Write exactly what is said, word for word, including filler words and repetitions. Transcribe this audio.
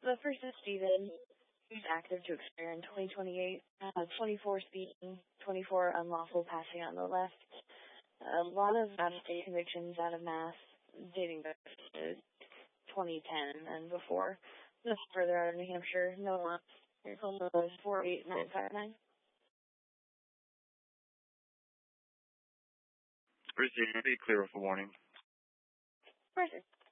The first is Steven, who's active to expire in twenty twenty-eight. Uh, twenty-four speeding, twenty-four unlawful passing on the left. A lot of out-of-state convictions out of Mass dating back to twenty ten and before. No further out of New Hampshire. No one. Your phone number is four eight nine five nine. Proceed. Be clear with the warning. Perfect.